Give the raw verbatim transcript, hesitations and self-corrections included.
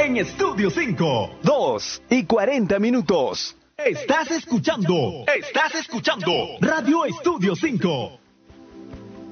en Estudio cinco. dos y cuarenta minutos. Estás escuchando, estás escuchando Radio Estudio cinco.